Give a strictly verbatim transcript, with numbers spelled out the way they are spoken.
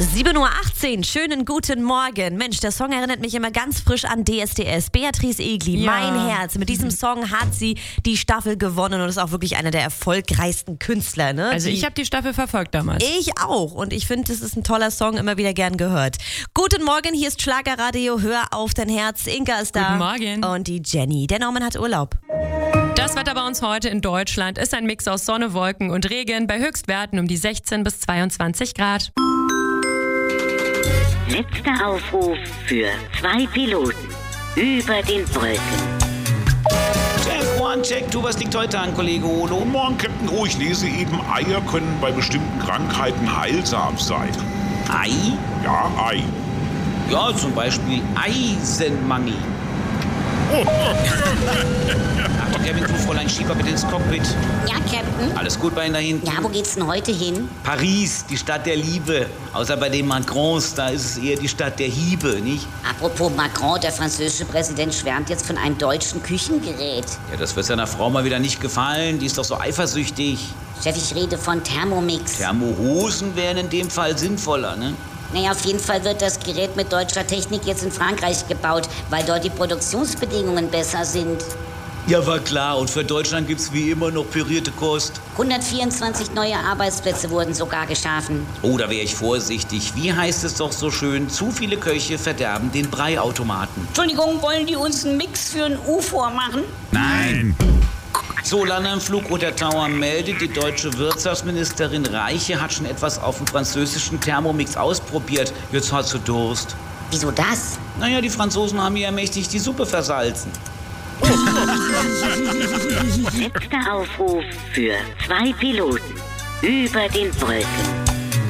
sieben Uhr achtzehn, schönen guten Morgen. Mensch, der Song erinnert mich immer ganz frisch an D S D S. Beatrice Egli, Ja. Mein Herz. Mit diesem Song hat sie die Staffel gewonnen und ist auch wirklich einer der erfolgreichsten Künstler. Ne? Also die, ich habe die Staffel verfolgt damals. Ich auch. Und ich finde, es ist ein toller Song, immer wieder gern gehört. Guten Morgen, hier ist Schlagerradio. Hör auf dein Herz. Inka ist da. Guten Morgen. Und die Jenny. Der Norman hat Urlaub. Das Wetter bei uns heute in Deutschland ist ein Mix aus Sonne, Wolken und Regen bei Höchstwerten um die sechzehn bis zweiundzwanzig Grad. Letzter Aufruf für zwei Piloten über den Wolken. Check, one, check. Du, was liegt heute an, Kollege Olo? Guten Morgen, Captain O. Ich lese eben, Eier können bei bestimmten Krankheiten heilsam sein. Ei? Ja, Ei. Ja, zum Beispiel Eisenmangel. Achtung, Kevin, du, Fräulein Schieber, bitte ins Cockpit. Ja, Captain. Alles gut bei Ihnen da hinten? Ja, wo geht's denn heute hin? Paris, die Stadt der Liebe. Außer bei den Macrons, da ist es eher die Stadt der Hiebe, nicht? Apropos Macron, der französische Präsident schwärmt jetzt von einem deutschen Küchengerät. Ja, das wird seiner Frau mal wieder nicht gefallen. Die ist doch so eifersüchtig. Chef, ich rede von Thermomix. Thermohosen wären in dem Fall sinnvoller, ne? Naja, auf jeden Fall wird das Gerät mit deutscher Technik jetzt in Frankreich gebaut, weil dort die Produktionsbedingungen besser sind. Ja, war klar. Und für Deutschland gibt's wie immer noch pürierte Kost. hundertvierundzwanzig neue Arbeitsplätze wurden sogar geschaffen. Oh, da wäre ich vorsichtig. Wie heißt es doch so schön? Zu viele Köche verderben den Breiautomaten. Entschuldigung, wollen die uns einen Mix für ein U vormachen? Nein. So, Landeanflug unter Tower meldet, die deutsche Wirtschaftsministerin Reiche hat schon etwas auf dem französischen Thermomix ausprobiert. Jetzt hat sie Durst. Wieso das? Naja, die Franzosen haben ja mächtig die Suppe versalzen. Letzter Aufruf für zwei Piloten über den Wolken.